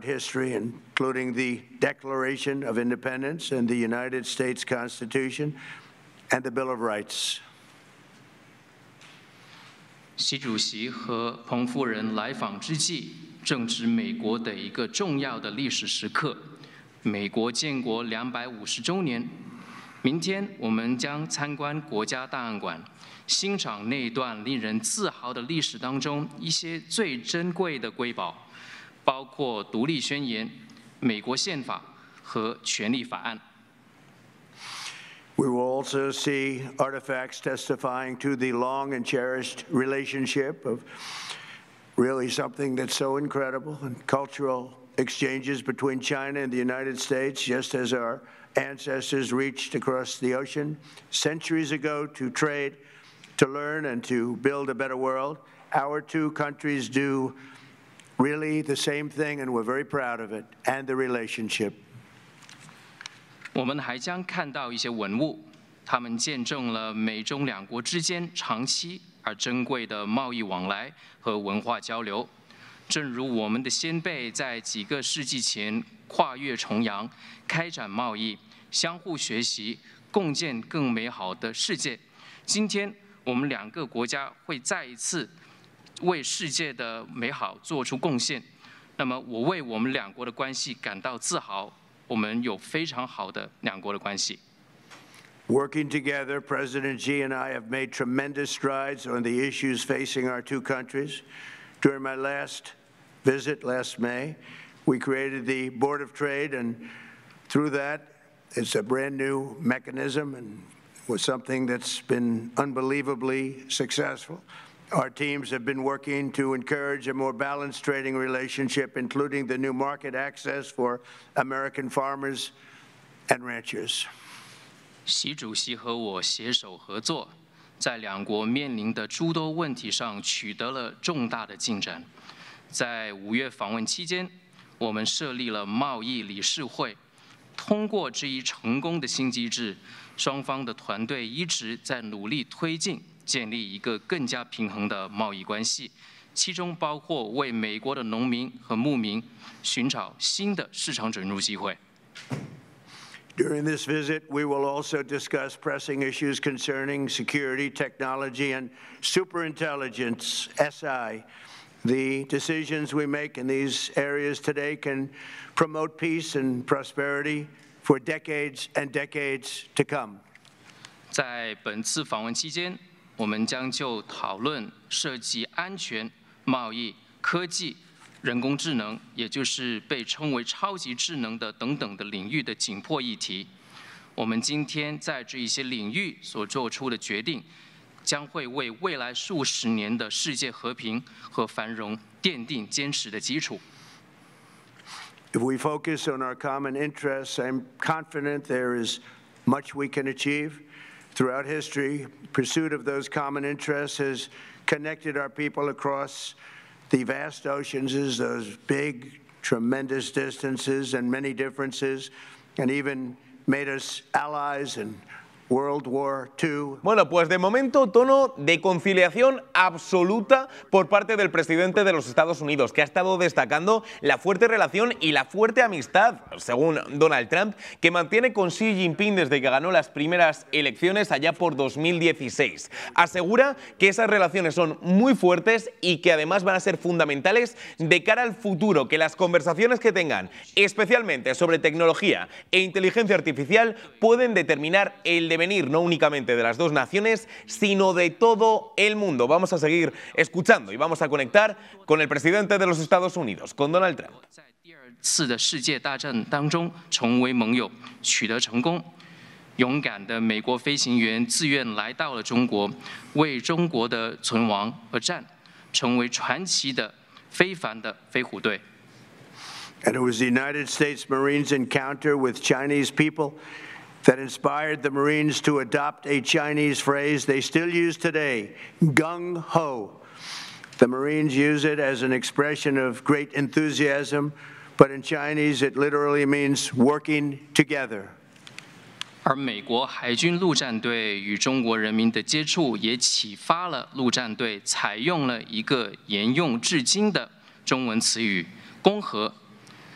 history, including the Declaration of Independence and the United States Constitution and the Bill of Rights. 习主席和彭夫人来访之际，正值美国的一个重要的历史时刻——美国建国250周年。明天我们将参观国家档案馆，欣赏那段令人自豪的历史当中一些最珍贵的瑰宝，包括独立宣言、美国宪法和权利法案。 We will also see artifacts testifying to the long and cherished relationship of really something that's so incredible, and cultural exchanges between China and the United States, just as our ancestors reached across the ocean centuries ago to trade, to learn, and to build a better world. Our two countries do really the same thing, and we're very proud of it, and the relationship. 我们还将看到一些文物，它们见证了美中两国之间长期而珍贵的贸易往来和文化交流。正如我们的先辈在几个世纪前跨越重洋，开展贸易，相互学习，共建更美好的世界。今天，我们两个国家会再一次为世界的美好做出贡献。那么，我为我们两国的关系感到自豪。 我们有非常好的两国的关系。 Working together, President Xi and I have made tremendous strides on the issues facing our two countries. During my last visit last May, we created the Board of Trade, and through that, it's a brand new mechanism and was something that's been unbelievably successful. Our teams have been working to encourage a more balanced trading relationship, including the new market access for American farmers and ranchers. 习主席和我携手合作，在两国面临的诸多问题上取得了重大的进展。在5月访问期间，我们设立了贸易理事会。通过这一成功的新机制，双方的团队一直在努力推进。 建立一个更加平衡的贸易关系，其中包括为美国的农民和牧民寻找新的市场准入机会。 During this visit, we will also discuss pressing issues concerning security, technology, and superintelligence (SI). The decisions we make in these areas today can promote peace and prosperity for decades and decades to come. 在本次访问期间。 我们将就讨论涉及安全、贸易、科技、人工智能，也就是被称为超级智能的等等的领域的紧迫议题。我们今天在这一些领域所做出的决定，将会为未来数十年的世界和平和繁荣奠定坚实的基础。 If we focus on our common interests, I'm confident there is much we can achieve. Throughout history, pursuit of those common interests has connected our people across the vast oceans, those big, tremendous distances and many differences, and even made us allies in World War II. Bueno, pues de momento tono de conciliación absoluta por parte del presidente de los Estados Unidos, que ha estado destacando la fuerte relación y la fuerte amistad, según Donald Trump, que mantiene con Xi Jinping desde que ganó las primeras elecciones allá por 2016. Asegura que esas relaciones son muy fuertes y que además van a ser fundamentales de cara al futuro, que las conversaciones que tengan, especialmente sobre tecnología e inteligencia artificial, pueden determinar el devenir no únicamente de las dos naciones, sino de todo el mundo. Vamos a seguir escuchando y vamos a conectar con el presidente de los Estados Unidos, con Donald Trump. 在第二次的世界大战当中成为盟友，取得成功。勇敢的美国飞行员自愿来到了中国，为中国的存亡而战，成为传奇的非凡的飞虎队。 And it was the United States Marines' encounter with Chinese people that inspired the Marines to adopt a Chinese phrase they still use today, gung ho. The Marines use it as an expression of great enthusiasm, but in Chinese it literally means working together. 而美国海军陆战队与中国人民的接触，也启发了陆战队采用了一个沿用至今的中文词语“攻和”。